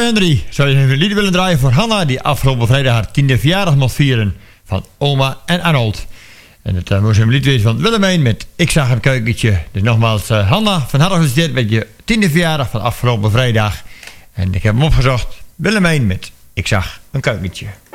Henry, zou je even een lied willen draaien voor Hanna... die afgelopen vrijdag haar 10e verjaardag mocht vieren... van oma en Arnold. En het moest een lied wezen van Willemijn met Ik zag een keukentje. Dus nogmaals, Hanna, van harte gefeliciteerd met je 10e verjaardag van afgelopen vrijdag. En ik heb hem opgezocht. Willemijn met Ik zag een keukentje.